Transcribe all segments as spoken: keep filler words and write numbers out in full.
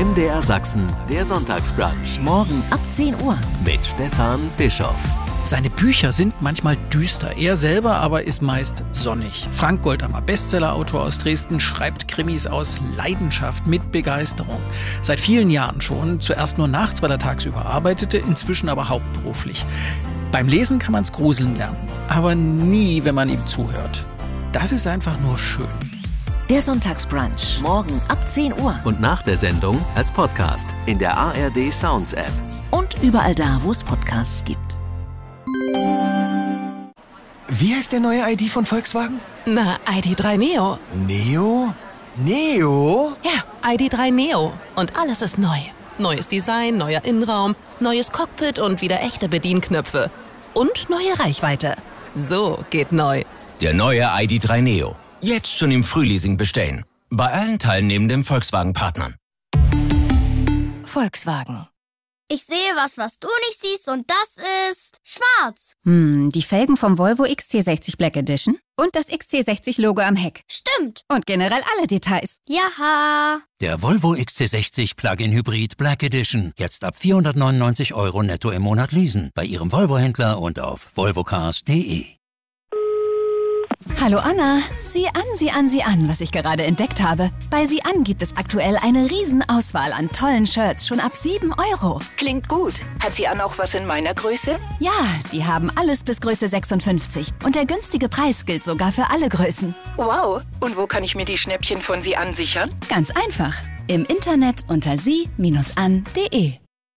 M D R Sachsen, der Sonntagsbrunch. Morgen ab zehn Uhr. Mit Stefan Bischoff. Seine Bücher sind manchmal düster, er selber aber ist meist sonnig. Frank Goldammer, Bestsellerautor aus Dresden, schreibt Krimis aus Leidenschaft mit Begeisterung. Seit vielen Jahren schon, zuerst nur nachts, weil er tagsüber arbeitete, inzwischen aber hauptberuflich. Beim Lesen kann man es gruseln lernen, aber nie, wenn man ihm zuhört. Das ist einfach nur schön. Der Sonntagsbrunch, morgen ab zehn Uhr. Und nach der Sendung als Podcast in der A R D Sounds App. Und überall da, wo es Podcasts gibt. Wie heißt der neue I D von Volkswagen? Na, I D drei Neo. Neo? Neo? Ja, I D drei Neo. Und alles ist neu. Neues Design, neuer Innenraum, neues Cockpit und wieder echte Bedienknöpfe. Und neue Reichweite. So geht neu. Der neue I D drei Neo. Jetzt schon im Frühleasing bestellen. Bei allen teilnehmenden Volkswagen-Partnern. Volkswagen. Ich sehe was, was du nicht siehst, und das ist schwarz. Hm, die Felgen vom Volvo X C sechzig Black Edition und das X C sechzig Logo am Heck. Stimmt. Und generell alle Details. Jaha. Der Volvo X C sechzig Plug-in Hybrid Black Edition. Jetzt ab vierhundertneunundneunzig Euro netto im Monat leasen. Bei Ihrem Volvo-Händler und auf volvocars punkt de. Hallo Anna, sieh an, sieh an, sieh an, was ich gerade entdeckt habe. Bei Sieh an gibt es aktuell eine Riesenauswahl an tollen Shirts, schon ab sieben Euro. Klingt gut. Hat Sieh an auch was in meiner Größe? Ja, die haben alles bis Größe sechsundfünfzig. Und der günstige Preis gilt sogar für alle Größen. Wow. Und wo kann ich mir die Schnäppchen von Sieh an sichern? Ganz einfach. Im Internet unter sie Bindestrich an punkt de.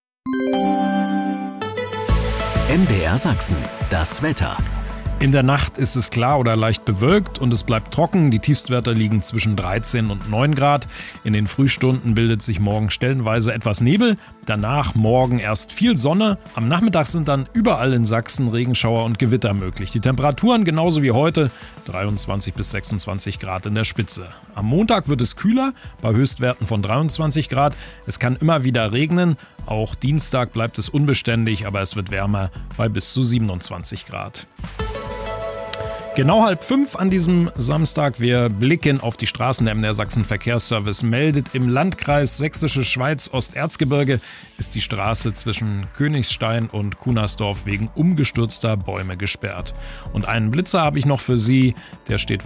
M D R Sachsen, das Wetter. In der Nacht ist es klar oder leicht bewölkt und es bleibt trocken. Die Tiefstwerte liegen zwischen dreizehn und neun Grad. In den Frühstunden bildet sich morgen stellenweise etwas Nebel. Danach morgen erst viel Sonne. Am Nachmittag sind dann überall in Sachsen Regenschauer und Gewitter möglich. Die Temperaturen genauso wie heute, dreiundzwanzig bis sechsundzwanzig Grad in der Spitze. Am Montag wird es kühler, bei Höchstwerten von dreiundzwanzig Grad. Es kann immer wieder regnen. Auch Dienstag bleibt es unbeständig, aber es wird wärmer bei bis zu siebenundzwanzig Grad. Genau halb fünf an diesem Samstag. Wir blicken auf die Straßen. Der M D R Sachsen Verkehrsservice meldet, im Landkreis Sächsische Schweiz Osterzgebirge ist die Straße zwischen Königstein und Kunersdorf wegen umgestürzter Bäume gesperrt. Und einen Blitzer habe ich noch für Sie, der steht